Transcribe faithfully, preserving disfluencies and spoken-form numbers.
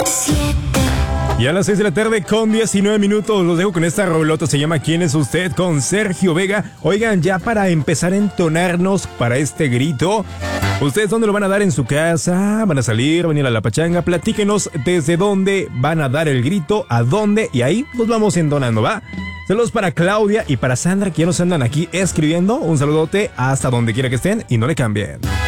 Y a las seis de la tarde con diecinueve minutos los dejo con esta rolota, se llama ¿Quién es usted? Con Sergio Vega. Oigan, ya para empezar a entonarnos para este grito, ¿ustedes dónde lo van a dar? ¿En su casa? ¿Van a salir? ¿Van a ir a la pachanga? Platíquenos desde dónde van a dar el grito, a dónde, y ahí nos vamos entonando, ¿va? Saludos para Claudia y para Sandra, que ya nos andan aquí escribiendo. Un saludote hasta donde quiera que estén y no le cambien.